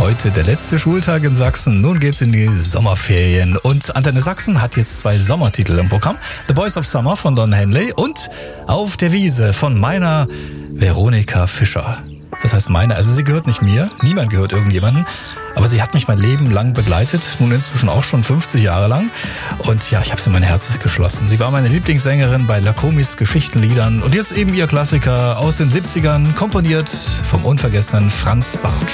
Heute der letzte Schultag in Sachsen. Nun geht's in die Sommerferien. Und Antenne Sachsen hat jetzt 2 Sommertitel im Programm. The Boys of Summer von Don Henley und Auf der Wiese von meiner Veronika Fischer. Das heißt meine, also sie gehört nicht mir. Niemand gehört irgendjemandem. Aber sie hat mich mein Leben lang begleitet, nun inzwischen auch schon 50 Jahre lang. Und ja, ich habe sie in mein Herz geschlossen. Sie war meine Lieblingssängerin bei Lacomis Geschichtenliedern und jetzt eben ihr Klassiker aus den 70ern, komponiert vom unvergessenen Franz Bartsch.